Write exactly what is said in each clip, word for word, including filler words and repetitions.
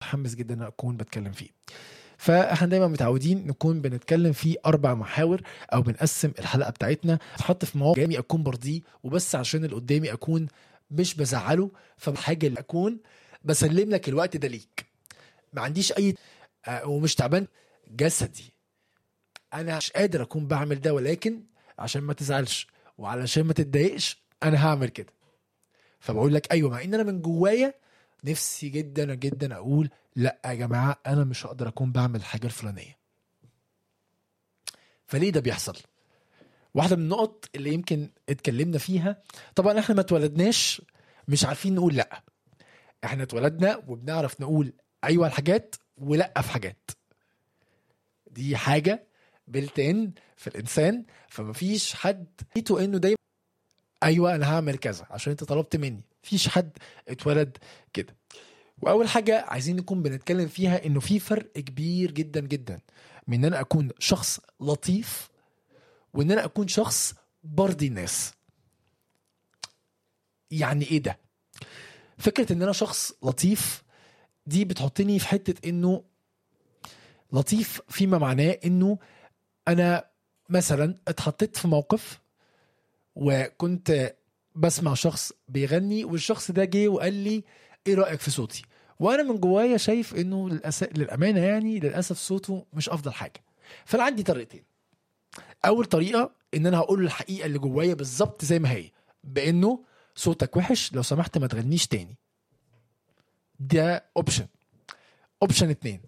متحمس جدا ان اكون بتكلم فيه. فاحنا دايما متعودين نكون بنتكلم في اربع محاور او بنقسم الحلقه بتاعتنا، تحط في مواقف جامي اكون برضيه وبس عشان اللي قدامي اكون مش بزعله، فبحاجه اللي اكون بسلم لك الوقت ده ليك، ما عنديش اي آه، ومش تعبان جسدي، انا مش قادر اكون بعمل ده، ولكن عشان ما تزعلش وعلشان ما تتضايقش انا هعمل كده. فبقول لك ايوه، مع ان انا من جوايا نفسي جدا جدا اقول لا يا جماعه انا مش هقدر اكون بعمل الحاجه الفلانيه. فليه ده بيحصل؟ واحده من النقط اللي يمكن اتكلمنا فيها، طبعا احنا ما اتولدناش مش عارفين نقول لا، احنا اتولدنا وبنعرف نقول ايوه الحاجات ولا في حاجات، دي حاجه بلتين في الانسان. فمفيش حد لقيته انه دايما ايوه انا هعمل كذا عشان انت طلبت مني، مفيش حد اتولد كده. واول حاجه عايزين نكون بنتكلم فيها انه في فرق كبير جدا جدا من ان انا اكون شخص لطيف وان انا اكون شخص برضي الناس. يعني ايه ده؟ فكره ان انا شخص لطيف دي بتحطني في حته انه لطيف فيما معناه انه انا مثلا اتحطيت في موقف وكنت بسمع شخص بيغني والشخص ده جه وقال لي ايه رأيك في صوتي، وانا من جوايا شايف انه للأس... للامانه يعني للاسف صوته مش افضل حاجه. فانا عندي طريقتين. اول طريقه ان انا هقول الحقيقه اللي جوايا بالظبط زي ما هي، بانه صوتك وحش لو سمحت ما تغنيش تاني. ده اوبشن. اوبشن اتنين،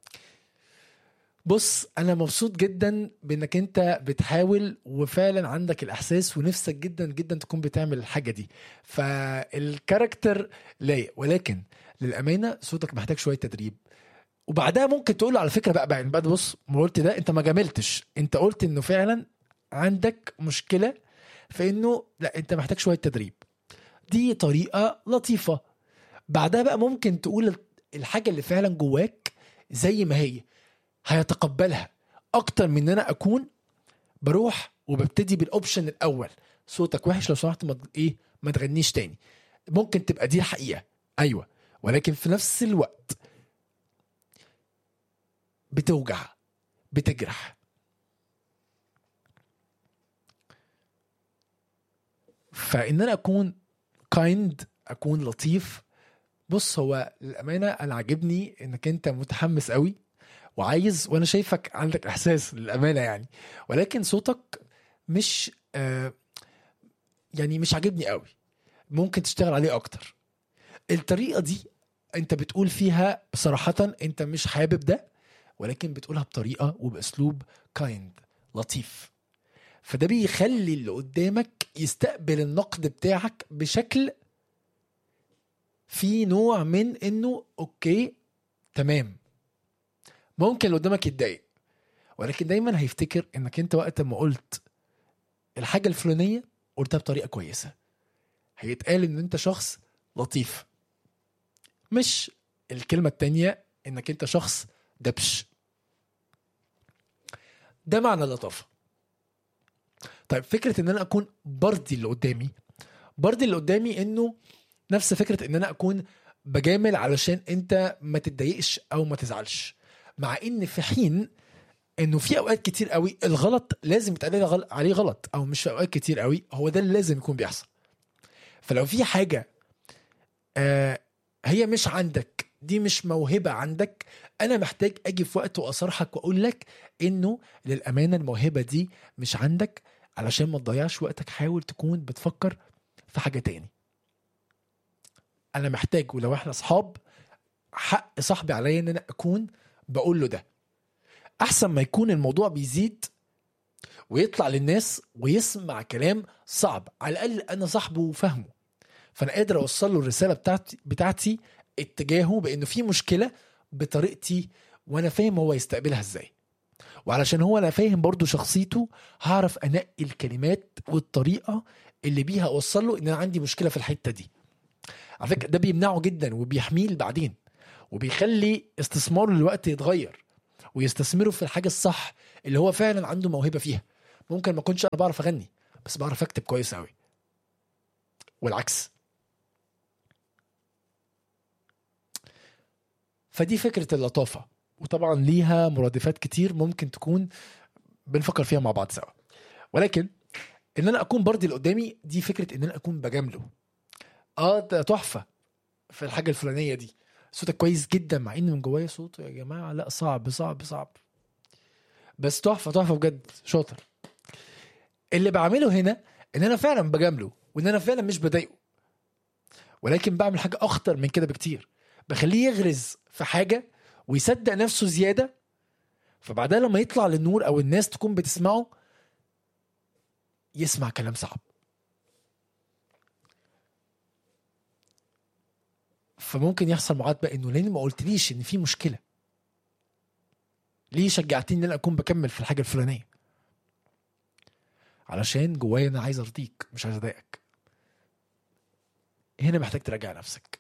بص انا مبسوط جدا بانك انت بتحاول وفعلا عندك الاحساس ونفسك جدا جدا تكون بتعمل الحاجه دي، فالكاركتر لايق، ولكن للامانه صوتك محتاج شويه تدريب. وبعدها ممكن تقول له على فكره بقى بعد بعد بص ما قلت ده انت ما جاملتش، انت قلت انه فعلا عندك مشكله في انه لا انت محتاج شويه تدريب. دي طريقه لطيفه. بعدها بقى ممكن تقول الحاجه اللي فعلا جواك زي ما هي، هيتقبلها اكتر من ان انا اكون بروح وببتدي بالاوبشن الاول صوتك وحش لو سمحت ما ايه ما تغنيش تاني. ممكن تبقى دي الحقيقه ايوه، ولكن في نفس الوقت بتوجع بتجرح. فان انا اكون كايند اكون لطيف. بص هو للامانه انا عاجبني انك انت متحمس قوي وعايز، وانا شايفك عندك احساس للامانه يعني، ولكن صوتك مش آه يعني مش عاجبني قوي، ممكن تشتغل عليه اكتر. الطريقه دي انت بتقول فيها بصراحه انت مش حابب ده، ولكن بتقولها بطريقه وباسلوب كايند لطيف. فده بيخلي اللي قدامك يستقبل النقد بتاعك بشكل في نوع من انه اوكي تمام. ممكن اللي قدامك يتضايق، ولكن دايما هيفتكر انك انت وقت ما قلت الحاجه الفلانيه قلتها بطريقه كويسه، هيتقال ان انت شخص لطيف، مش الكلمه التانية انك انت شخص دبش. ده معنى اللطافه. طيب فكره ان انا اكون برضي اللي قدامي، برضي اللي قدامي انه نفس فكره ان انا اكون بجامل علشان انت ما تتضايقش او ما تزعلش، مع ان في حين انه في اوقات كتير قوي الغلط لازم يتقال عليه غلط، او مش في اوقات كتير قوي هو ده اللي لازم يكون بيحصل. فلو في حاجه آه هي مش عندك، دي مش موهبه عندك، انا محتاج اجي في وقت واصارحك واقول لك انه للامانه الموهبه دي مش عندك، علشان ما تضيعش وقتك حاول تكون بتفكر في حاجه تاني. انا محتاج، ولو احنا اصحاب حق صاحبي عليا ان انا اكون بقول له ده، احسن ما يكون الموضوع بيزيد ويطلع للناس ويسمع كلام صعب. على الاقل انا صاحبه وفهمه، فانا قادر اوصل له الرساله بتاعتي بتاعتي اتجاهه بانه في مشكله بطريقتي، وانا فاهم هو يستقبلها ازاي، وعلشان هو انا فاهم برضو شخصيته هعرف انقي الكلمات والطريقه اللي بيها اوصل له ان انا عندي مشكله في الحته دي. على فكره ده بيمنعه جدا وبيحميه بعدين، وبيخلي استثماره للوقت يتغير ويستثمره في الحاجه الصح اللي هو فعلا عنده موهبه فيها. ممكن ما كنتش انا بعرف اغني بس بعرف اكتب كويس قوي، والعكس. فدي فكرة اللطافة، وطبعا ليها مرادفات كتير ممكن تكون بنفكر فيها مع بعض سوا. ولكن ان انا اكون برضي اللي قدامي دي فكرة ان انا اكون بجامله. اه ده تحفة في الحاجة الفلانية دي، صوتك كويس جدا، مع ان من جوايا صوته يا جماعة لا صعب صعب صعب، بس تحفة تحفة بجد، شاطر. اللي بعمله هنا ان انا فعلا بجامله، وان انا فعلا مش بضايقه، ولكن بعمل حاجة اخطر من كده بكتير، بخليه يغرز في حاجة ويصدق نفسه زيادة، فبعدها لما يطلع للنور او الناس تكون بتسمعه يسمع كلام صعب. فممكن يحصل معاتبة انه ليه ما قلتليش ان في مشكلة، ليه شجعتني ان انا اكون بكمل في الحاجة الفلانية؟ علشان جوايا انا عايز ارضيك مش عايز اضايقك. هنا محتاج تراجع نفسك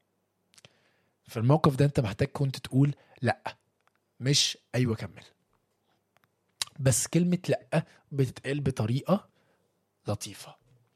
في الموقف ده، انت محتاج كنت تقول لا، مش ايوه كمل. بس كلمة لا بتتقال بطريقة لطيفة.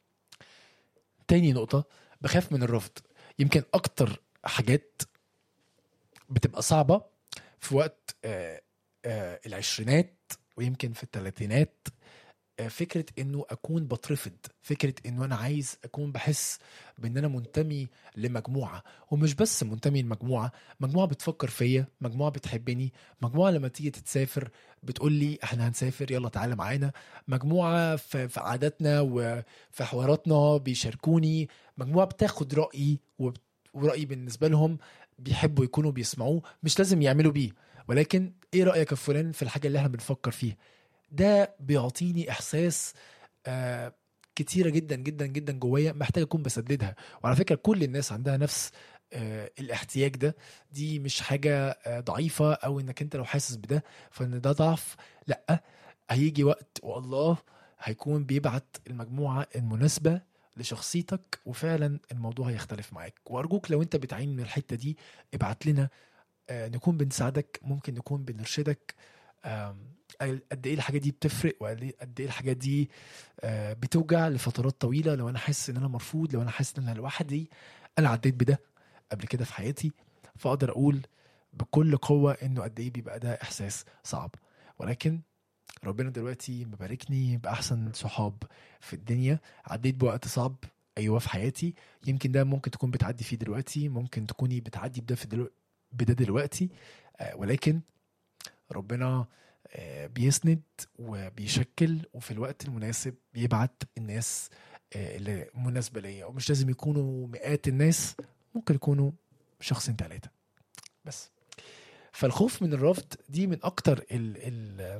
تاني نقطة، بخاف من الرفض. يمكن اكتر حاجات بتبقى صعبة في وقت آه آه العشرينات ويمكن في الثلاثينات، آه فكرة انه اكون بترفض، فكرة انه انا عايز اكون بحس بان انا منتمي لمجموعة، ومش بس منتمي لمجموعة، مجموعة بتفكر فيا، مجموعة بتحبني، مجموعة لما تيجي تتسافر بتقول لي احنا هنسافر يلا تعالى معانا، مجموعة في في عاداتنا وفي حواراتنا بيشاركوني، مجموعة بتاخد رأيي وب- ورأيي بالنسبة لهم بيحبوا يكونوا بيسمعوه، مش لازم يعملوا بيه، ولكن ايه رأيك يا فلان في الحاجة اللي احنا بنفكر فيها. ده بيعطيني احساس آه كتيرة جدا جدا جدا جوايا محتاج اكون بسددها. وعلى فكرة كل الناس عندها نفس آه الاحتياج ده، دي مش حاجة آه ضعيفة او انك انت لو حاسس بده فان ده ضعف، لا، هيجي وقت والله هيكون بيبعت المجموعة المناسبة لشخصيتك وفعلا الموضوع هيختلف معاك. وارجوك لو انت بتعين من الحتة دي ابعت لنا، آه نكون بنساعدك، ممكن نكون بنرشدك. آم، قد ايه الحاجه دي بتفرق، وقد ايه قد إيه الحاجه دي آه، بتوجع لفترات طويله. لو انا حاسس ان انا مرفوض، لو انا حاسس ان انا لوحدي، انا عديت بده قبل كده في حياتي، فاقدر اقول بكل قوه انه قد ايه بيبقى ده احساس صعب. ولكن ربنا دلوقتي مباركني باحسن صحاب في الدنيا. عديت بوقت صعب ايوه في حياتي، يمكن ده ممكن تكون بتعدي فيه دلوقتي، ممكن تكوني بتعدي بده في دلو... بده دلوقتي، آه، ولكن ربنا آه، بيسند وبيشكل، وفي الوقت المناسب بيبعت الناس آه، اللي مناسبة ليا، ومش لازم يكونوا مئات الناس، ممكن يكونوا شخصين ثلاثة بس. فالخوف من الرفض دي من أكتر ال ال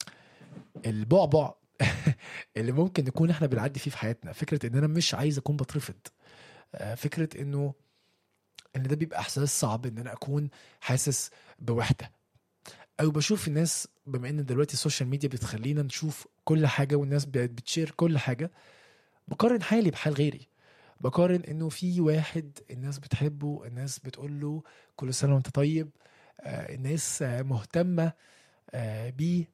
البعبع اللي ممكن نكون احنا بنعدي فيه في حياتنا. فكرة ان انا مش عايز اكون بترفض، آه، فكرة انه ان ده بيبقى احساس صعب، ان انا اكون حاسس بوحدة، او بشوف الناس، بما ان دلوقتي السوشيال ميديا بتخلينا نشوف كل حاجة والناس بقت بتشير كل حاجة، بقارن حالي بحال غيري، بقارن انه في واحد الناس بتحبه، الناس بتقول له كل سنة وانت طيب، آه الناس آه مهتمة آه بيه.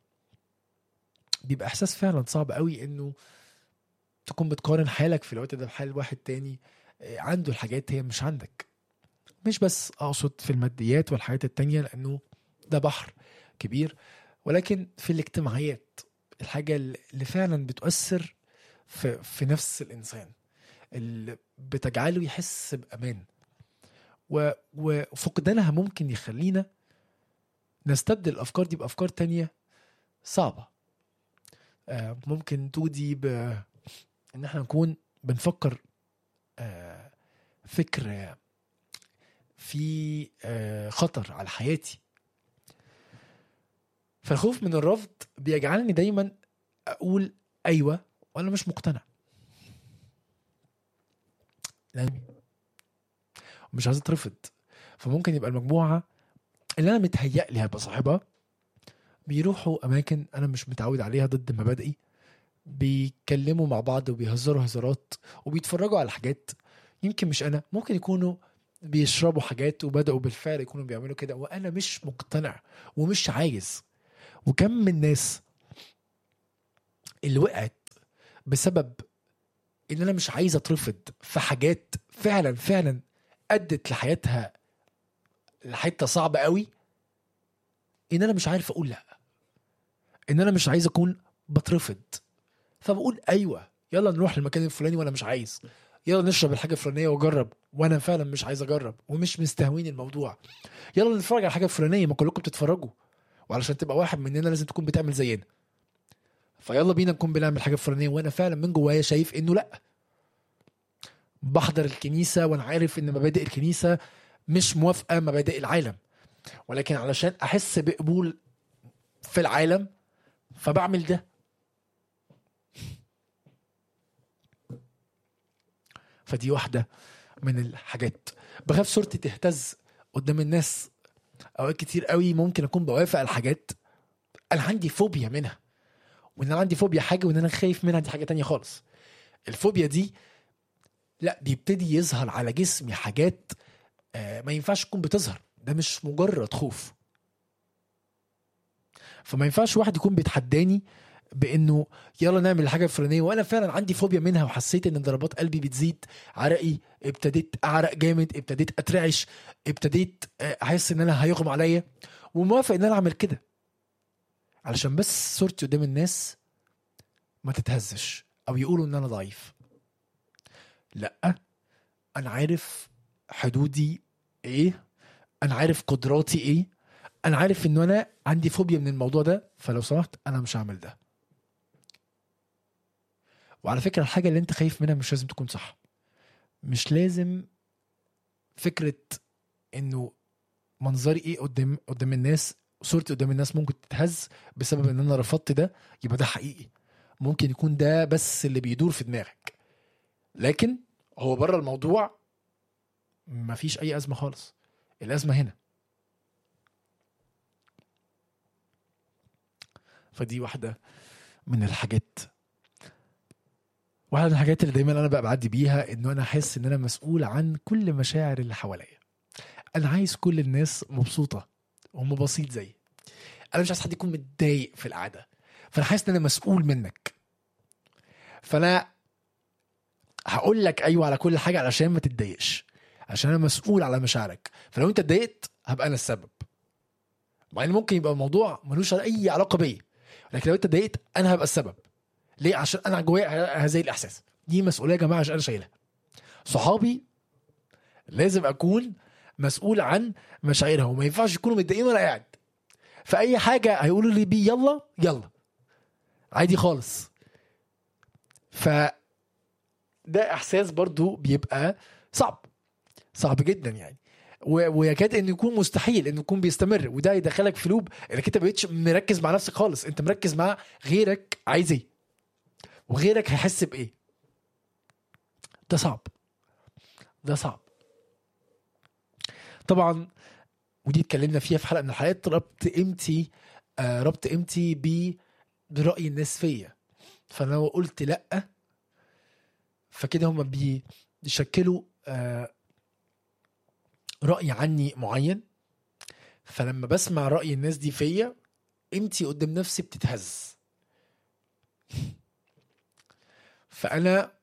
بيبقى احساس فعلا صعب قوي انه تكون بتقارن حالك في الوقت ده بحال واحد تاني آه عنده الحاجات هي مش عندك. مش بس اقصد في الماديات والحاجات التانية لانه ده بحر كبير، ولكن في الاجتماعيات، الحاجة اللي فعلا بتؤثر في, في نفس الإنسان، اللي بتجعله يحس بأمان، و- وفقدانها ممكن يخلينا نستبدل الأفكار دي بأفكار تانية صعبة. آه، ممكن تودي بأن احنا نكون بنفكر آه، فكر في آه، خطر على حياتي. فالخوف من الرفض بيجعلني دايما أقول أيوة وأنا مش مقتنع، لأن مش عايز اترفض. فممكن يبقى المجموعة اللي أنا متهيأ لي هبقى صاحبها بيروحوا أماكن أنا مش متعود عليها ضد مبادئي، بيتكلموا مع بعض وبيهزروا هزارات وبيتفرجوا على حاجات يمكن مش أنا، ممكن يكونوا بيشربوا حاجات وبدأوا بالفعل يكونوا بيعملوا كده وأنا مش مقتنع ومش عايز. وكم من الناس اللي وقعت بسبب إن أنا مش عايز أترفض في حاجات فعلا فعلا أدت لحياتها لحته صعبه قوي، ان انا مش عارف اقول لا، ان انا مش عايز اكون بترفض. فبقول ايوه يلا نروح للمكان الفلاني وانا مش عايز، يلا نشرب الحاجه الفلانيه واجرب وانا فعلا مش عايز اجرب ومش مستهويني الموضوع، يلا نتفرج على الحاجه الفلانيه ما كلكم بتتفرجوا، وعلشان تبقى واحد مننا لازم تكون بتعمل زينا، فيلا بينا نكون بنعمل الحاجه الفلانيه وانا فعلا من جوايا شايف انه لا. بحضر الكنيسه وانا عارف ان مبادئ الكنيسه مش موافقه مبادئ العالم، ولكن علشان احس بقبول في العالم فبعمل ده. فدي واحده من الحاجات. بخاف صورتي تهتز قدام الناس. اوقات كتير قوي ممكن اكون بوافق على حاجات انا عندي فوبيا منها، وان انا عندي فوبيا حاجه وان انا خايف منها دي حاجه تانية خالص. الفوبيا دي لا بيبتدي يظهر على جسمي حاجات آه ما ينفعش تكون بتظهر، ده مش مجرد خوف. فما ينفعش واحد يكون بيتحداني بانه يلا نعمل الحاجه الفلانيه وانا فعلا عندي فوبيا منها، وحسيت ان ضربات قلبي بتزيد، عرقي ابتديت اعرق جامد، ابتديت اترعش، ابتديت احس ان انا هيغمى عليا، وموافق ان انا اعمل كده علشان بس صورتي قدام الناس ما تتهزش او يقولوا ان انا ضعيف. لا، انا عارف حدودي ايه، انا عارف قدراتي ايه، انا عارف ان انا عندي فوبيا من الموضوع ده، فلو سمحت انا مش هعمل ده. وعلى فكرة الحاجة اللي انت خايف منها مش لازم تكون صح. مش لازم فكرة انه منظري ايه قدام قدام الناس، صورتي قدام الناس ممكن تتهز بسبب ان انا رفضت ده يبقى ده حقيقي. ممكن يكون ده بس اللي بيدور في دماغك، لكن هو بره الموضوع مفيش اي ازمة خالص. الازمة هنا. فدي واحدة من الحاجات واحدة من الحاجات اللي دايما انا بقى بعدي بيها، انه انا احس ان انا مسؤول عن كل مشاعر اللي حواليا. انا عايز كل الناس مبسوطة وهم بسيط زي انا، مش عايز حد يكون متضايق في القعدة، فانا حاسس ان انا مسؤول منك، فانا هقول لك ايوه على كل حاجة علشان ما تتضايقش، عشان انا مسؤول على مشاعرك. فلو انت اتضايقت هبقى انا السبب، مع ان ممكن يبقى الموضوع ملوش اي علاقة بيا، لكن لو انت اتضايقت انا هبقى السبب. ليه؟ عشان انا جوايا هذا الاحساس. دي مسؤوليه يا جماعه عشان انا شايلها. صحابي لازم اكون مسؤول عن مشاعرهم، وما ينفعش يكونوا متضايقين وانا قاعد. فاي حاجه هيقولوا لي بيه يلا يلا عادي خالص. ف ده احساس برضو بيبقى صعب صعب جدا يعني، ويكاد ان يكون مستحيل انه يكون بيستمر، وده يدخلك في لوب انك انت بقيتش مركز مع نفسك خالص، انت مركز مع غيرك عايز ايه وغيرك هيحس بايه. ده صعب ده صعب طبعا. ودي اتكلمنا فيها في حلقه من الحلقات، ربط قيمتي آه ربط قيمتي برأي الناس فيا. فانا لو قلت لا فكده هم بيشكلوا آه رأي عني معين، فلما بسمع رأي الناس دي فيا قيمتي قدام نفسي بتتهز. فانا